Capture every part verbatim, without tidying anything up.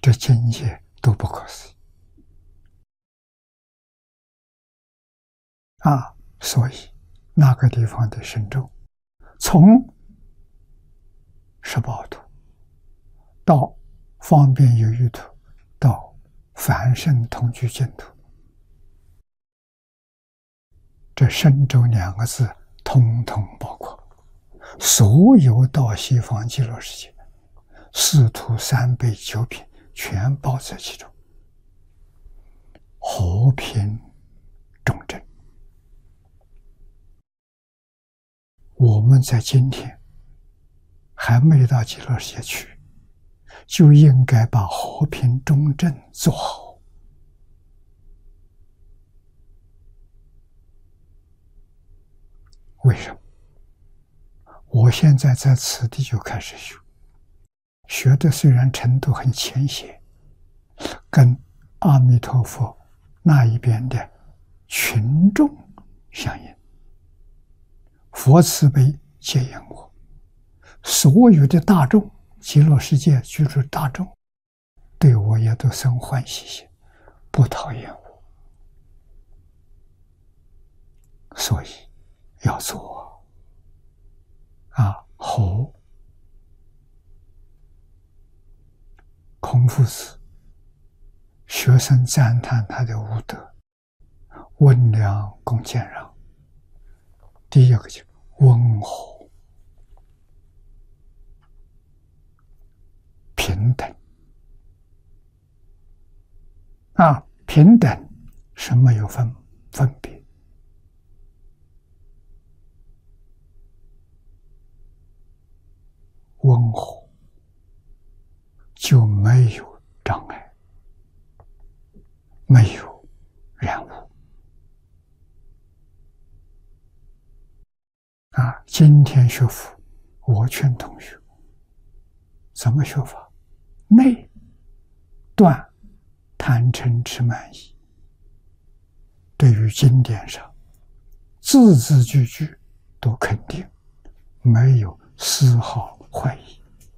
这境界都不可思议啊！所以那个地方的神咒，从十报图到方便有余图，到凡圣同居净土，这神咒两个字通通包括所有到西方极乐世界四图三辈九品，全包在其中。和平中正，我们在今天还没到极乐世界去，就应该把和平中正做好。为什么？我现在在此地就开始学，学的虽然程度很浅显，跟阿弥陀佛那一边的群众相应，佛慈悲接引我，所有的大众，极乐世界居住大众，对我也都生欢喜心，不讨厌我，所以要做啊！和孔夫子学生赞叹他的无德，温良恭俭让。第一个就温和、平等啊，平等是没有分分别。温和就没有障碍，没有染污啊！今天学佛，我劝同学怎么学法？内断贪嗔痴慢疑，对于经典上字字句句都肯定，没有丝毫怀疑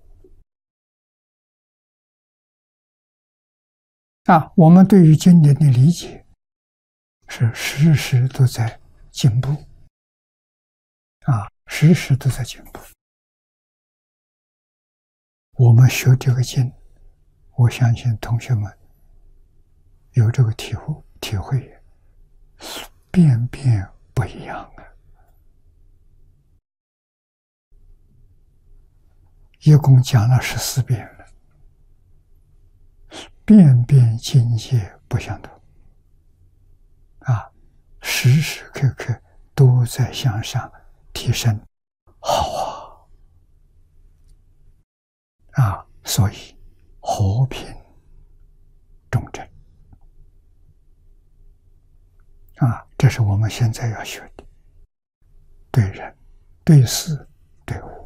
啊！我们对于经典的理解是时时都在进步啊，时时都在进步。我们学这个经，我相信同学们有这个体会，体会遍遍不一样啊！一共讲了十四遍了，遍遍境界不相同啊，时时刻刻都在向上提升，好啊！啊，所以和平中正啊，这是我们现在要学的，对人、对事、对物。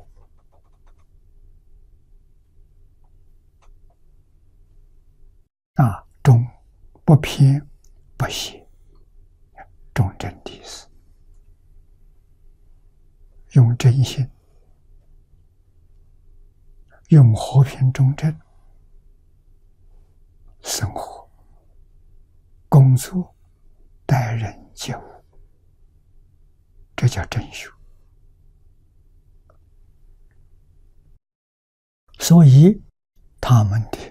啊，中不偏不邪，中正的意思。用真心，用和平中正生活、工作、待人接物，这叫真修。所以他们的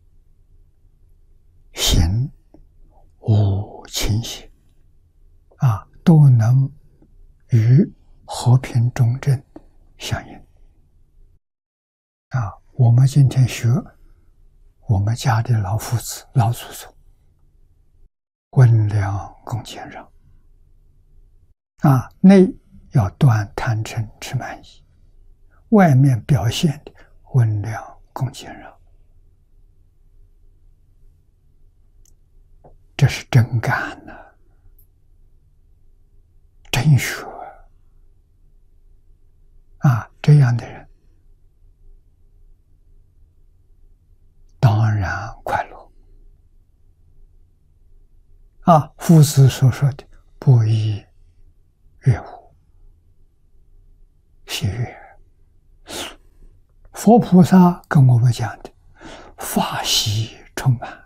行无倾斜啊，都能与和平中正相应啊。我们今天学我们家的老夫子、老祖宗，温良恭俭让啊，内要断贪嗔痴慢疑，外面表现的温良恭俭让，这是真干呢、啊，真学啊！这样的人当然快乐啊！夫子所说的不亦乐乎，喜悦。佛菩萨跟我们讲的法喜充满。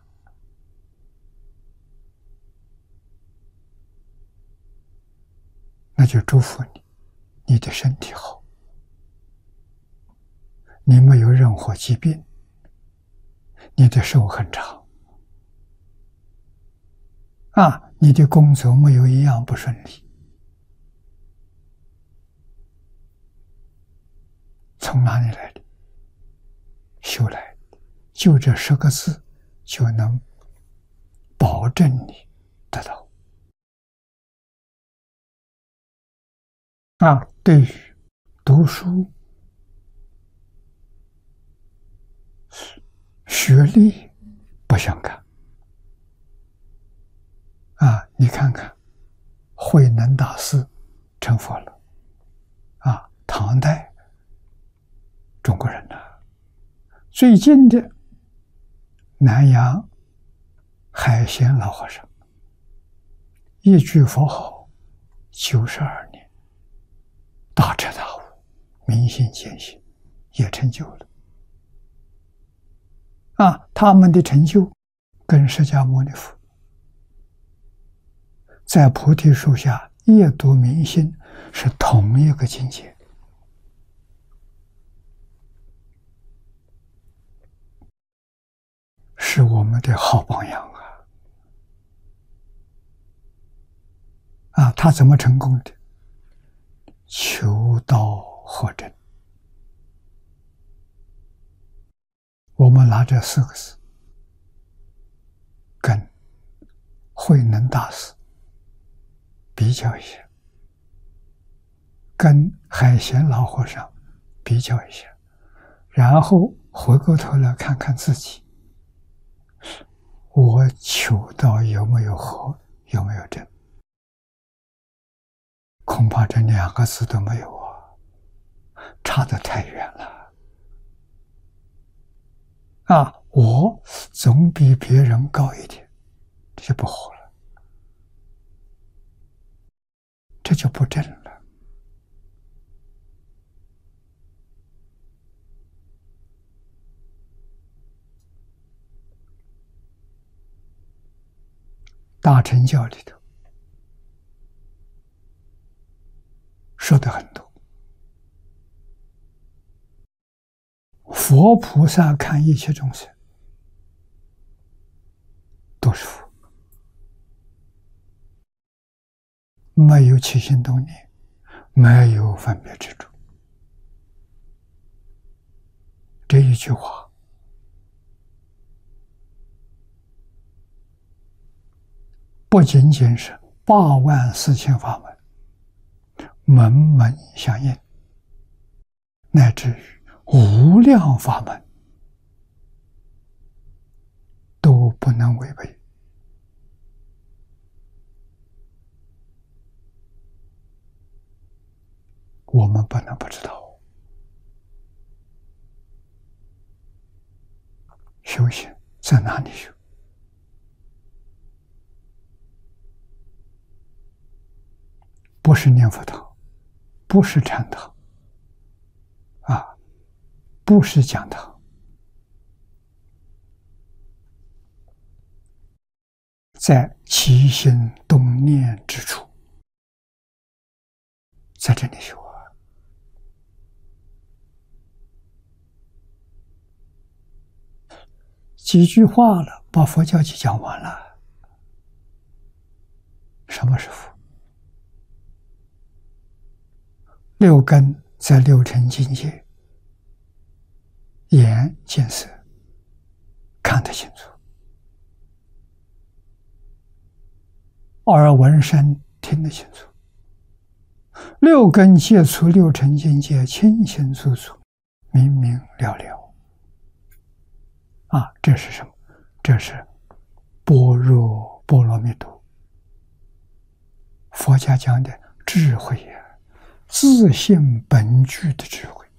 那就祝福你，你的身体好，你没有任何疾病，你的寿很长，啊，你的工作没有一样不顺利。从哪里来的？修来的，就这十个字就能保证你得到。啊，对于读书、学历不相干。啊，你看看，慧能大师成佛了，啊，唐代中国人呢，最近的南阳海贤老和尚，一句佛号，九十二年，大彻大悟，明心见性，也成就了。啊，他们的成就跟释迦牟尼佛在菩提树下夜读明心是同一个境界。是我们的好榜样啊！啊，他怎么成功的？求道获真。我们拿这四个字，跟慧能大师比较一下，跟海贤老和尚比较一下，然后回过头来看看自己。我求道有没有合，有没有真？恐怕这两个字都没有啊，差得太远了。啊，我总比别人高一点，这就不好了，这就不正了。大乘教里头说的很多，佛菩萨看一切众生都是佛，没有起心动念，没有分别执着。这一句话不仅仅是八万四千法门门门相应，乃至于无量法门都不能违背。我们不能不知道，修行在哪里修？不是念佛堂，不是禅堂，啊，不是讲堂，在起心动念之处，在这里修啊。几句话了，把佛教就讲完了。什么是佛？六根在六尘境界，眼见色看得清楚，耳闻声听得清楚，六根接触六尘境界，清清楚楚，明明了了。啊，这是什么？这是般若波罗蜜多，佛家讲的智慧呀、啊，自性本具的智慧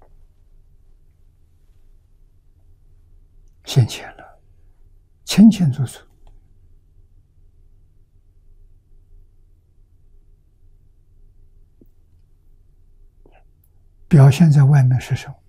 现前了，清清楚楚。表现在外面是什么？